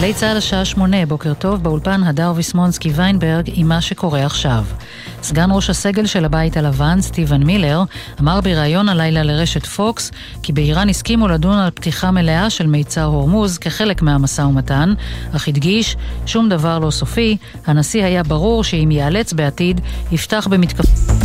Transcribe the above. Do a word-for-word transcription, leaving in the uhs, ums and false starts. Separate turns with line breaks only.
גלי צהל השעה שמונה, בוקר טוב, באולפן הדר ויסמונסקי ויינברג עם מה שקורה עכשיו. סגן ראש הסגל של הבית הלבן, סטיבן מילר, אמר בראיון הלילה לרשת פוקס, כי באיראן הסכימו לדון על פתיחה מלאה של מיצר הורמוז כחלק מהמשא ומתן, אך הדגיש, שום דבר לא סופי, הנשיא היה ברור שאם ייאלץ בעתיד, יפתח במתקפה.